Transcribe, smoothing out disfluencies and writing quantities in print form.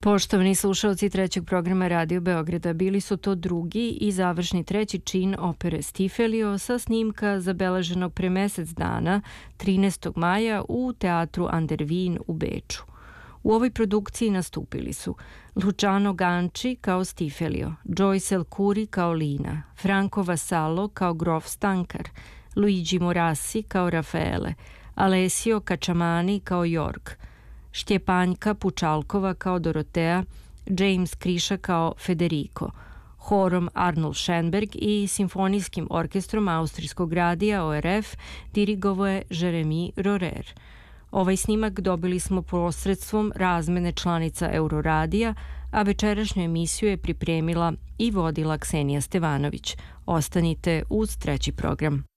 Poštovani slušalci trećeg programa Radio Beograda, bili su to drugi i završni treći čin opere Stifelio sa snimka zabeleženog pre mesec dana, 13. maja, u teatru An der Wien u Beču. U ovoj produkciji nastupili su Luciano Ganci kao Stifelio, Joyce El-Kuri kao Lina, Franco Vassallo kao grof Stankar, Luigi Morassi kao Rafaele, Alessio Cacciamani kao Jorg, Štjepanjka Pučalkova kao Dorotea, James Kriša kao Federico, horom Arnold Schoenberg i simfonijskim orkestrom Austrijskog radija ORF dirigovao je Jeremy Rorer. Ovaj snimak dobili smo posredstvom razmene članica Euroradija, a večerašnju emisiju je pripremila i vodila Ksenija Stevanović. Ostanite uz treći program.